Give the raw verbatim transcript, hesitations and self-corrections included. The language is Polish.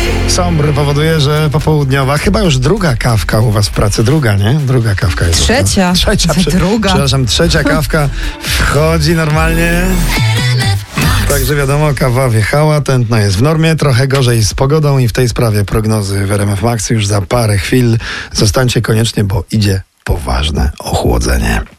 Sombr powoduje, że popołudniowa, chyba już druga kawka u was w pracy, druga, nie? Druga kawka jest. Trzecia. Trzecia, prze, druga. Przepraszam, trzecia kawka wchodzi normalnie. Także wiadomo, kawa wjechała, tętno jest w normie, trochę gorzej z pogodą i w tej sprawie prognozy w R M F Max już za parę chwil. Zostańcie koniecznie, bo idzie poważne ochłodzenie.